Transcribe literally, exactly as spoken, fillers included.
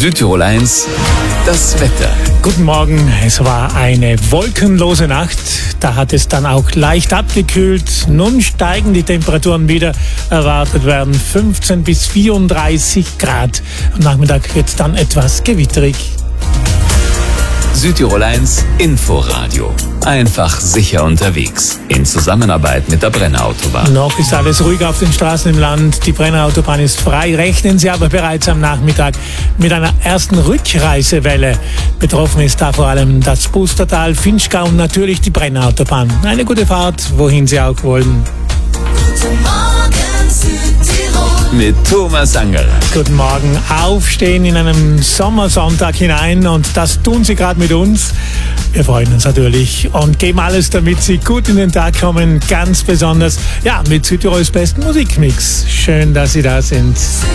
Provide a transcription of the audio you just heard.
Südtirol eins, das Wetter. Guten Morgen, es war eine wolkenlose Nacht. Da hat es dann auch leicht abgekühlt. Nun steigen die Temperaturen wieder. Erwartet werden fünfzehn bis vierunddreißig Grad. Am Nachmittag wird es dann etwas gewitterig. Südtirol eins Inforadio. Einfach sicher unterwegs. In Zusammenarbeit mit der Brenner Autobahn. Noch ist alles ruhig auf den Straßen im Land. Die Brenner Autobahn ist frei. Rechnen Sie aber bereits am Nachmittag mit einer ersten Rückreisewelle. Betroffen ist da vor allem das Pustertal, Finchgau und natürlich die Brenner Autobahn. Eine gute Fahrt, wohin Sie auch wollen. Guten Morgen, Südtirol. Mit Thomas Angerer. Guten Morgen. Aufstehen in einem Sommersonntag hinein und das tun Sie gerade mit uns. Wir freuen uns natürlich und geben alles, damit Sie gut in den Tag kommen. Ganz besonders, ja, mit Südtirols besten Musikmix. Schön, dass Sie da sind.